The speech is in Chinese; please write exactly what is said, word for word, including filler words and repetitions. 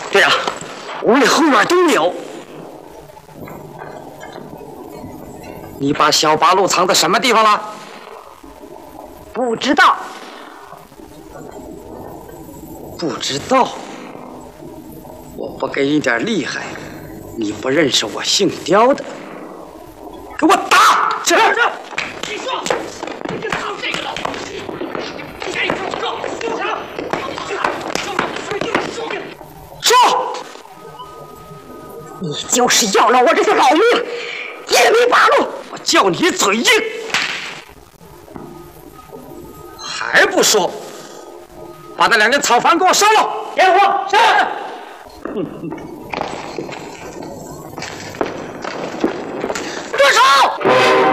队长，屋里后院都没有。你把小八路藏在什么地方了？ 不知道。 不知道。我不给你点厉害，你不认识我姓刁的，给我打！是是。你说，你就藏这个了。这个说说啥？说， 你就是要了我这条老命，也没罢了。 我叫你嘴硬，还不说？把那两根草房给我烧了！ 点火！是。